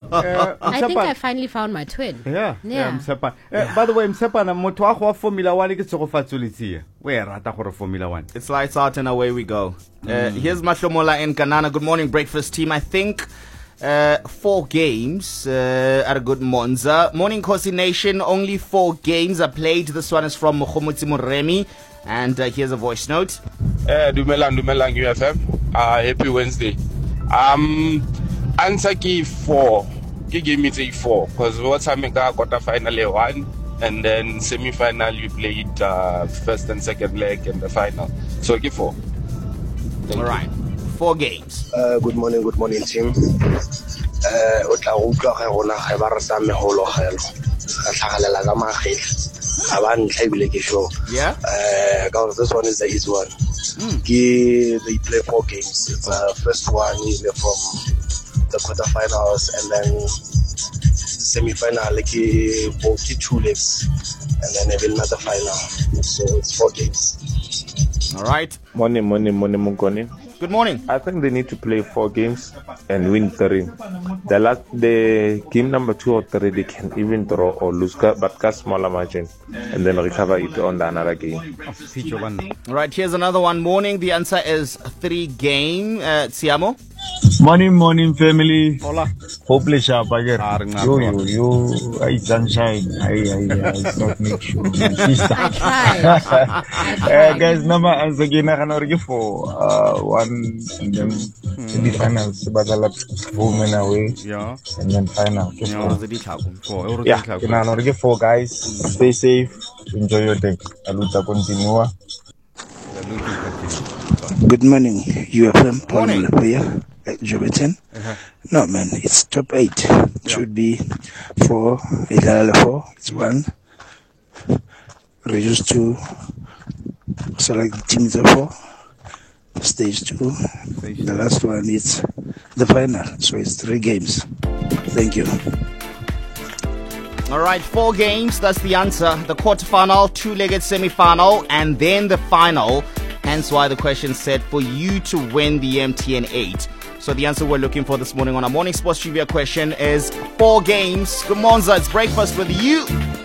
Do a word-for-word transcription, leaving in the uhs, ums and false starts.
uh, I think I finally found my twin. Yeah, yeah, Yeah. Msepa. Uh, yeah. By the way, Msepa, na motho wa go wa Formula one ke tsego fatsolitse. We rata gore Formula one. It's lights out and away we go. Uh, mm. Here's Mahlomola and Kanana. Good morning, breakfast team. I think uh, four games uh, at a good Monza. Morning, Kosi Nation. Only four games are played. This one is from Mokhomotsi Moremi. And uh, here's a voice note. Uh, Dumelang, Dumelang U F M. Uh, happy Wednesday. Um, answer key four. He gave me say four because what's happening? Quarter final one, and then semi final you played uh, first and second leg and the final. So give four. Thank All right, you. Four games. Uh, good morning, good morning, team. Uh, otla utlwa ga rona ga ba re sa megolo gelo. Ga tlhagalela ka magela. Yeah. Uh, this one is the easy one. Mm. They play four games. It's the uh, first one is from the quarterfinals, and then semi-final, like both two legs, and then even another final. So it's four games. All right. Morning, morning, morning, Mungoni. Good morning. I think they need to play four games and win three. The last, the game number two or three, they can even draw or lose, but cast smaller margin and then recover it on the another game. All right, here's another one. Morning. The answer is three game. Uh, Siamo. Morning, morning, family. Hola. Hopefully, sharp again. Yo, yo, yo. I sunshine. I, I, I, not make sure. Sister. I tried. Uh, guys, number answer again. I can already for uh one and then semi finals. But I like women away. Yeah. And then final. Yeah. Yeah. Can I already four guys? Stay safe. Enjoy your day. Aluta continua. Good morning, U F M. Paul Morning. Malapoya at Jobetan. Uh-huh. No, man, it's top eight. It should be four. Four. It's one. Reduce two. Select teams of four. Stage two. Stage The last one is the final. So it's three games. Thank you. All right, four games. That's the answer. The quarterfinal, two-legged semi-final, and then the final. Hence why the question said for you to win the M T N eight. So the answer we're looking for this morning on our morning sports trivia question is four games. Good Monza, it's breakfast with you.